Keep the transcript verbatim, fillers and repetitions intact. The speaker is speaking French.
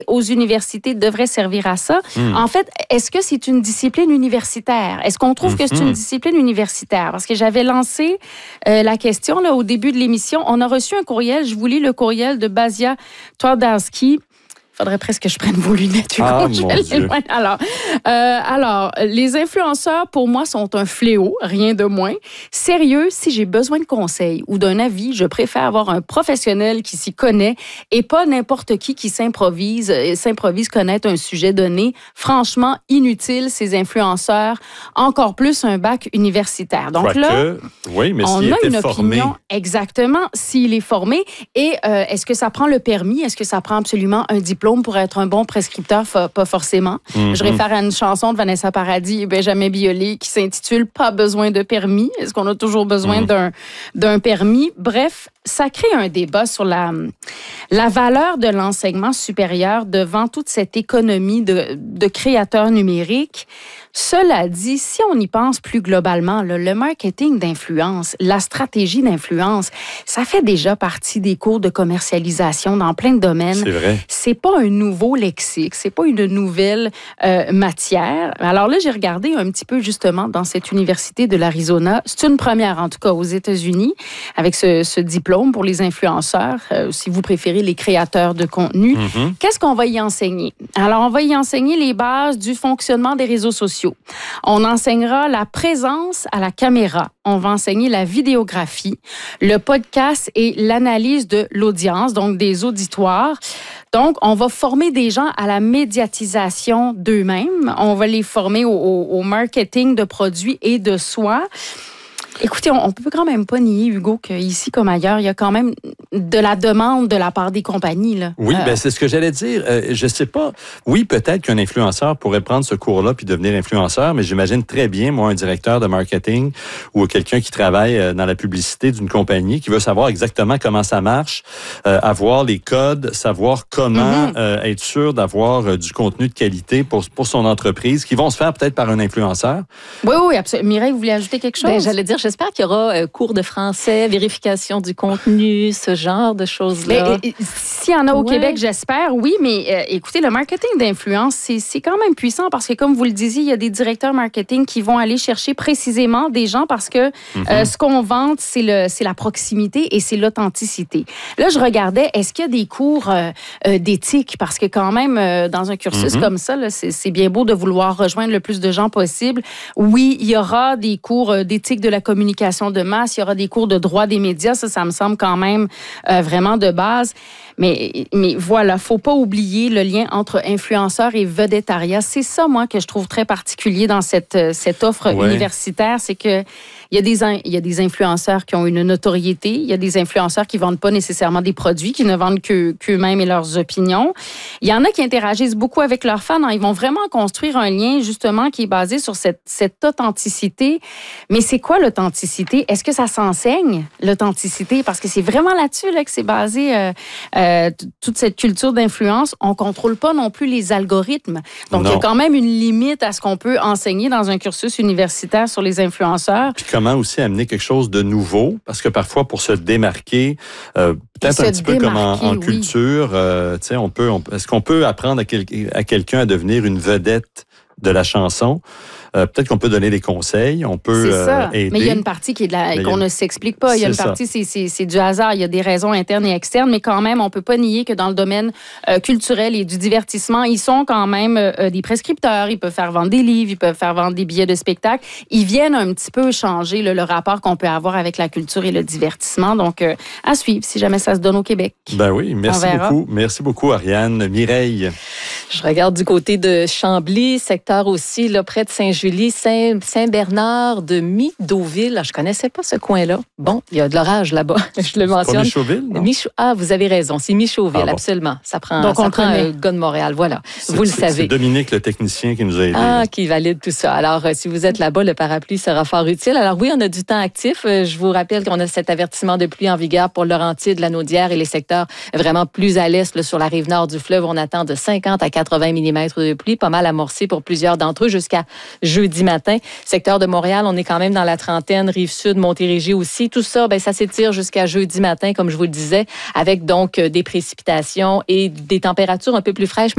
aux universités devrait servir à ça. Mmh. En fait, est-ce que c'est une discipline universitaire? Est-ce qu'on trouve mmh. que c'est une discipline universitaire? Parce que j'avais lancé euh, la question là, au début de l'émission. On a reçu un courriel, je vous lis le courriel de Basia Twardowski. Il faudrait presque que je prenne vos lunettes. Ah, mon Dieu. Alors, euh, alors, les influenceurs, pour moi, sont un fléau, rien de moins. Sérieux, si j'ai besoin de conseils ou d'un avis, je préfère avoir un professionnel qui s'y connaît et pas n'importe qui qui s'improvise, s'improvise connaître un sujet donné. Franchement, inutile, ces influenceurs. Encore plus un bac universitaire. Donc Quoique, là, oui, mais on s'il a était une formé. opinion exactement s'il est formé. Et euh, est-ce que ça prend le permis? Est-ce que ça prend absolument un diplôme pour être un bon prescripteur? Pas forcément. Mm-hmm. Je réfère à une chanson de Vanessa Paradis et Benjamin Biolay qui s'intitule « Pas besoin de permis ». Est-ce qu'on a toujours besoin mm-hmm. d'un, d'un permis? Bref, ça crée un débat sur la, la valeur de l'enseignement supérieur devant toute cette économie de, de créateurs numériques. Cela dit, si on y pense plus globalement, là, le marketing d'influence, la stratégie d'influence, ça fait déjà partie des cours de commercialisation dans plein de domaines. C'est vrai. C'est pas un nouveau lexique, c'est pas une nouvelle euh, matière. Alors là, j'ai regardé un petit peu justement dans cette université de l'Arizona. C'est une première, en tout cas, aux États-Unis, avec ce, ce diplôme pour les influenceurs, euh, si vous préférez les créateurs de contenu. Mm-hmm. Qu'est-ce qu'on va y enseigner? Alors, on va y enseigner les bases du fonctionnement des réseaux sociaux. On enseignera la présence à la caméra. On va enseigner la vidéographie, le podcast et l'analyse de l'audience, donc des auditoires. Donc, on va former des gens à la médiatisation d'eux-mêmes. On va les former au, au, au marketing de produits et de soi. Écoutez, on ne peut quand même pas nier, Hugo, qu'ici comme ailleurs, il y a quand même de la demande de la part des compagnies. Là. Oui, euh... ben c'est ce que j'allais dire. Euh, je sais pas. Oui, peut-être qu'un influenceur pourrait prendre ce cours-là puis devenir influenceur, mais j'imagine très bien, moi, un directeur de marketing ou quelqu'un qui travaille dans la publicité d'une compagnie qui veut savoir exactement comment ça marche, euh, avoir les codes, savoir comment mm-hmm. euh, être sûr d'avoir euh, du contenu de qualité pour, pour son entreprise, qui vont se faire peut-être par un influenceur. Oui, oui, absolument. Mireille, vous voulez ajouter quelque chose? Ben, j'allais dire, j'espère qu'il y aura euh, cours de français, vérification du contenu, ce genre de choses-là. Mais, s'il y en a au ouais. Québec, j'espère, oui, mais euh, écoutez, le marketing d'influence, c'est, c'est quand même puissant parce que, comme vous le disiez, il y a des directeurs marketing qui vont aller chercher précisément des gens parce que mm-hmm. euh, ce qu'on vante, c'est, le, c'est la proximité et c'est l'authenticité. Là, je regardais, est-ce qu'il y a des cours euh, euh, d'éthique? Parce que quand même, euh, dans un cursus mm-hmm. comme ça, là, c'est, c'est bien beau de vouloir rejoindre le plus de gens possible. Oui, il y aura des cours euh, d'éthique de la communication de masse, il y aura des cours de droit des médias, ça, ça me semble quand même euh, vraiment de base. Mais, mais voilà, faut pas oublier le lien entre influenceurs et vedettariat. C'est ça, moi, que je trouve très particulier dans cette, cette offre ouais. universitaire, c'est que il y a des, il y a des influenceurs qui ont une notoriété, il y a des influenceurs qui vendent pas nécessairement des produits, qui ne vendent que, qu'eux-mêmes et leurs opinions. Il y en a qui interagissent beaucoup avec leurs fans. Ils vont vraiment construire un lien, justement, qui est basé sur cette, cette authenticité. Mais c'est quoi l'authenticité? Est-ce que ça s'enseigne, l'authenticité? Parce que c'est vraiment là-dessus là, que c'est basé euh, euh, toute cette culture d'influence. On contrôle pas non plus les algorithmes. Donc, non. il y a quand même une limite à ce qu'on peut enseigner dans un cursus universitaire sur les influenceurs. Puis comment aussi amener quelque chose de nouveau? Parce que parfois, pour se démarquer, euh, peut-être un petit peu comme en, en oui. culture, euh, tu sais, on peut, on, est-ce qu'on peut apprendre à, quel, à quelqu'un à devenir une vedette de la chanson? Euh, peut-être qu'on peut donner des conseils, on peut c'est ça. Euh, aider. Mais il y a une partie qui est de la, qu'on a... ne s'explique pas. Il y a une c'est partie, c'est, c'est, c'est du hasard. Il y a des raisons internes et externes, mais quand même, on peut pas nier que dans le domaine euh, culturel et du divertissement, ils sont quand même euh, des prescripteurs. Ils peuvent faire vendre des livres, ils peuvent faire vendre des billets de spectacle. Ils viennent un petit peu changer là, le rapport qu'on peut avoir avec la culture et le divertissement. Donc, euh, à suivre si jamais ça se donne au Québec. Ben oui, merci beaucoup. Merci beaucoup, Ariane. Mireille. Je regarde du côté de Chambly, secteur aussi, là, près de Saint-Julie, Saint, Saint-Bernard de Mideauville. Je ne connaissais pas ce coin-là. Bon, il y a de l'orage là-bas, je le mentionne. C'est Michauville, non? Michau... Ah, vous avez raison, c'est Michauville, ah bon. Absolument. Ça prend, Donc, ça on prend un gars de Montréal, voilà. C'est, vous le c'est, savez. C'est Dominique, le technicien, qui nous a aidés. Ah, là. Qui valide tout ça. Alors, euh, si vous êtes là-bas, le parapluie sera fort utile. Alors oui, on a du temps actif. Euh, je vous rappelle qu'on a cet avertissement de pluie en vigueur pour Laurentides, la Naudière et les secteurs vraiment plus à l'est, là, sur la rive nord du fleuve. On attend de cinquante à quatre-vingts millimètres de pluie, pas mal amorcé pour plusieurs d'entre eux jusqu'à jeudi matin. Secteur de Montréal, on est quand même dans la trentaine, Rive-Sud, Montérégie aussi. Tout ça, ben, ça s'étire jusqu'à jeudi matin, comme je vous le disais, avec donc des précipitations et des températures un peu plus fraîches.